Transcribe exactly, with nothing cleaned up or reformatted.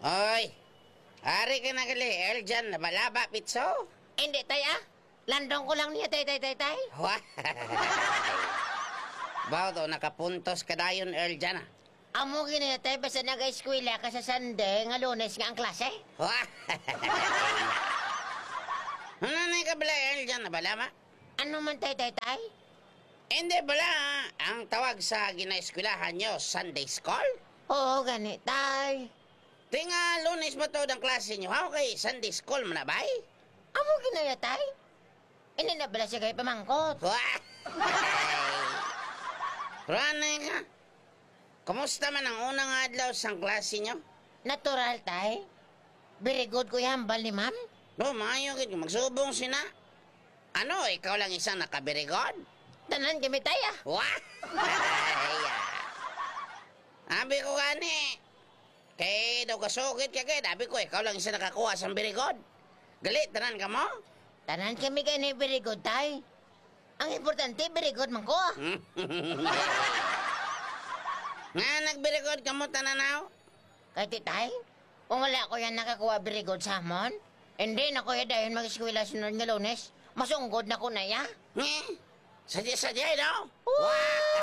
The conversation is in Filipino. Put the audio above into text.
Oy, hari ka na gali, El dyan, labalaba, pitso. Hindi, tay, ah. Landong ko lang niya, tay, tay, tay, tay. Wah. Baw to, nakapuntos ka dayon, El dyan, ah. Amo gini, tay, basta nag-eskwela ka sa Sunday, nga lunes nga ang klase. Wah. Ano na ka bala, El dyan, nabalama? Ano man, tay, tay, tay? Hindi bala, ah. Ang tawag sa ginaeskwelahan nyo, Sunday School? Oo, gani, tay. Tinga, lunes ba to ang klase nyo? Ha, okay, Sunday School mo na ba? Amo ginaya, tay? Hindi na bala siya kayo pamangkot. Wah! Ranay ka. Kumusta man ang unang adlaw sa klase nyo? Natural, tay. Very good ko yan, bal ni ma'am. No, maayo kit magsubong sina. Ano, ikaw lang isang nakabirigod? Tanan kami, tay, ah. Wah! Abi ko gani. Kay daw kasukit ka kay, dabi ko, ikaw lang isang nakakuha sa birigod. Galit, tanan ka mo? Tanan kami kayo ni very good, tay. Ang importante, very good man ko. Nga nagbirigod ka mo, tananaw? Kay titay, kung wala ko yan nakakuha very good sa amon, hindi na ko yan dahil mag-eskwela sunod nga lunes, masunggod na ko na ya. Nga, sadya-sadya, no? Wow!